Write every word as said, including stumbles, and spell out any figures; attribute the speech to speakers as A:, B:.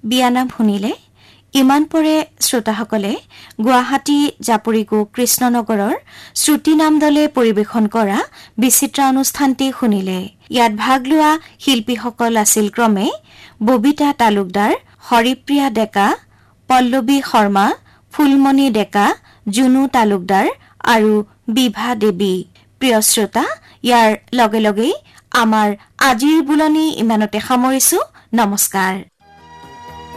A: বিয়ানাম শুনিলে। ইমান পৰে শ্ৰোতাসকলে গুৱাহাটী জাপৰিকো কৃষ্ণনগৰৰ শ্ৰুতি নাম দলে পৰিৱেশন কৰা বিচিত্ৰা অনুষ্ঠানটি শুনিলে। ইয়াত ভাগ লোৱা শিল্পীসকল আছিল ক্ৰমে ববিতা তালুকদাৰ, হৰিপ্ৰিয়া ডেকা, পল্লৱী শৰ্মা, ফুলমণি ডেকা, জুনু তালুকদাৰ আৰু বিভা দেৱী। প্ৰিয় শ্ৰোতা, ইয়াৰ লগে লগেই আমাৰ আজিৰ বুলনি ইমানতে সামৰিছো। নমস্কাৰ।